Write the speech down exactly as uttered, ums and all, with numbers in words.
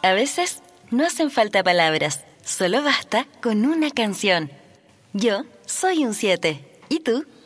A veces no hacen falta palabras, solo basta con una canción. Yo soy un siete. ¿Y tú?